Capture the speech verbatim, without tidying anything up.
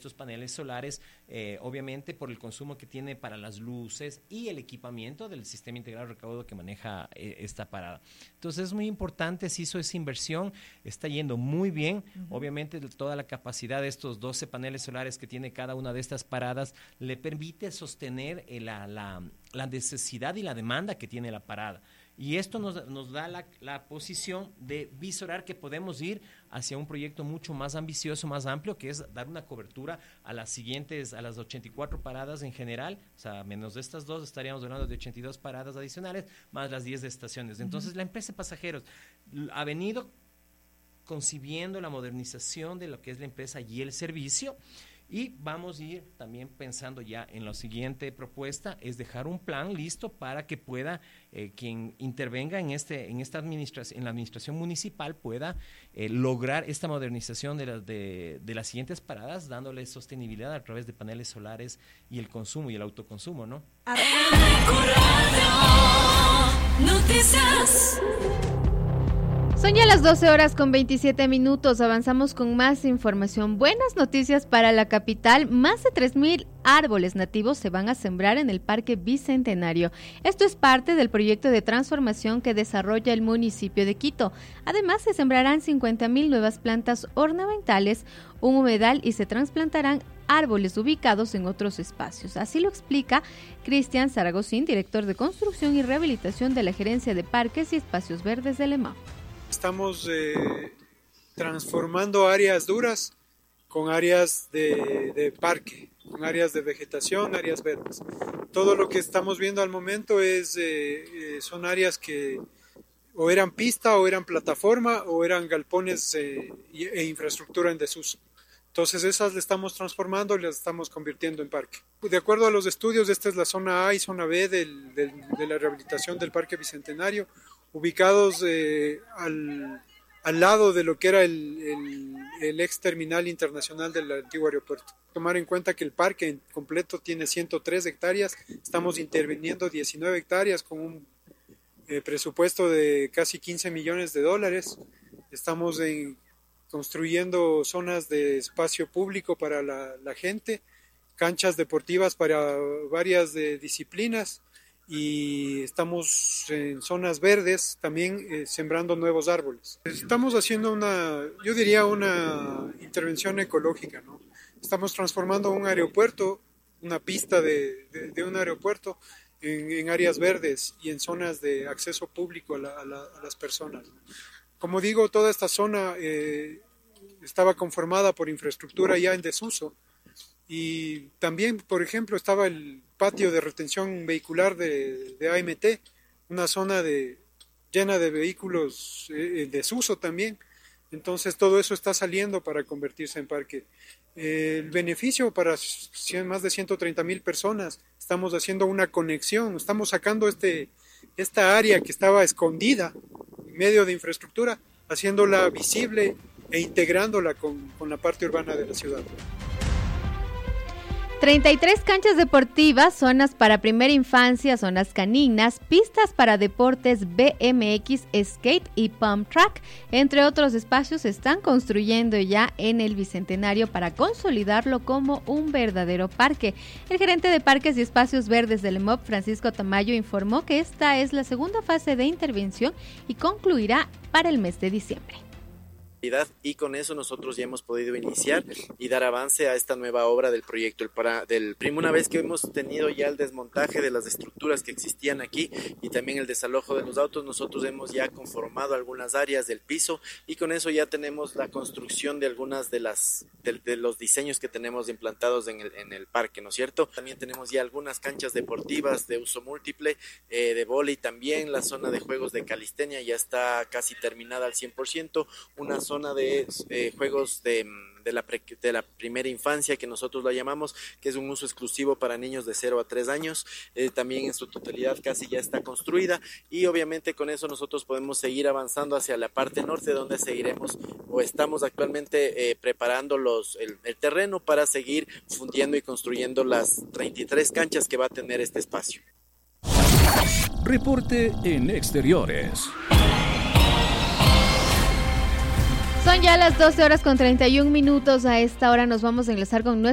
estos paneles solares, eh, obviamente por el consumo que tiene para las luces y el equipamiento del sistema integrado de recaudo que maneja eh, esta parada. Entonces es muy importante, se hizo esa inversión, está yendo muy bien, uh-huh. Obviamente toda la capacidad de estos doce paneles solares que tiene cada una de estas paradas le permite sostener eh, la, la, la necesidad y la demanda que tiene la parada. Y esto nos, nos da la, la posición de visorar que podemos ir hacia un proyecto mucho más ambicioso, más amplio, que es dar una cobertura a las siguientes, a las ochenta y cuatro paradas en general, o sea, menos de estas dos, estaríamos hablando de ochenta y dos paradas adicionales, más las diez de estaciones. Entonces, uh-huh. La empresa de pasajeros ha venido concibiendo la modernización de lo que es la empresa y el servicio. Y vamos a ir también pensando ya en la siguiente propuesta, es dejar un plan listo para que pueda, eh, quien intervenga en este en esta administración, en la administración municipal pueda eh, lograr esta modernización de, la, de, de las siguientes paradas, dándole sostenibilidad a través de paneles solares y el consumo y el autoconsumo, ¿no? Noticias. Son ya las doce horas con veintisiete minutos, avanzamos con más información. Buenas noticias para la capital, más de tres mil árboles nativos se van a sembrar en el Parque Bicentenario. Esto es parte del proyecto de transformación que desarrolla el municipio de Quito. Además, se sembrarán cincuenta mil nuevas plantas ornamentales, un humedal y se trasplantarán árboles ubicados en otros espacios. Así lo explica Cristian Zaragozín, director de Construcción y Rehabilitación de la Gerencia de Parques y Espacios Verdes del E M A P. Estamos eh, transformando áreas duras con áreas de, de parque, con áreas de vegetación, áreas verdes. Todo lo que estamos viendo al momento es, eh, eh, son áreas que o eran pista, o eran plataforma, o eran galpones eh, e infraestructura en desuso. Entonces esas le estamos transformando y las estamos convirtiendo en parque. De acuerdo a los estudios, esta es la zona A y zona B del, del, de la rehabilitación del Parque Bicentenario, ubicados eh, al, al lado de lo que era el, el, el ex terminal internacional del antiguo aeropuerto. Tomar en cuenta que el parque en completo tiene ciento tres hectáreas, estamos interviniendo diecinueve hectáreas con un eh, presupuesto de casi quince millones de dólares. Estamos en, construyendo zonas de espacio público para la, la gente, canchas deportivas para varias de disciplinas, y estamos en zonas verdes también eh, sembrando nuevos árboles. Estamos haciendo una, yo diría una intervención ecológica, ¿no? Estamos transformando un aeropuerto, una pista de, de, de un aeropuerto en, en áreas verdes y en zonas de acceso público a, la, a, la, a las personas. Como digo, toda esta zona eh, estaba conformada por infraestructura ya en desuso. Y también, por ejemplo, estaba el patio de retención vehicular de, de A M T, una zona de, llena de vehículos eh, en desuso también. Entonces todo eso está saliendo para convertirse en parque. Eh, el beneficio para cien, más de ciento treinta mil personas, estamos haciendo una conexión, estamos sacando este, esta área que estaba escondida en medio de infraestructura, haciéndola visible e integrándola con, con la parte urbana de la ciudad. treinta y tres canchas deportivas, zonas para primera infancia, zonas caninas, pistas para deportes B M X, skate y pump track, entre otros espacios, se están construyendo ya en el Bicentenario para consolidarlo como un verdadero parque. El gerente de Parques y Espacios Verdes del E M O P, Francisco Tamayo, informó que esta es la segunda fase de intervención y concluirá para el mes de diciembre. Y con eso nosotros ya hemos podido iniciar y dar avance a esta nueva obra del proyecto. El para, del, una vez que hemos tenido ya el desmontaje de las estructuras que existían aquí y también el desalojo de los autos, nosotros hemos ya conformado algunas áreas del piso y con eso ya tenemos la construcción de algunas de las de, de los diseños que tenemos implantados en el, en el parque, ¿no es cierto? También tenemos ya algunas canchas deportivas de uso múltiple, eh, de vóley también, la zona de juegos de calistenia ya está casi terminada al cien por ciento, una zona zona de eh, juegos de, de, la pre, de la primera infancia, que nosotros la llamamos, que es un uso exclusivo para niños de cero a tres años, eh, también en su totalidad casi ya está construida y obviamente con eso nosotros podemos seguir avanzando hacia la parte norte, donde seguiremos o estamos actualmente eh, preparando los, el, el terreno para seguir fundiendo y construyendo las treinta y tres canchas que va a tener este espacio. Reporte en exteriores. Son ya las doce horas con treinta y un minutos. A esta hora nos vamos a enlazar con nuestro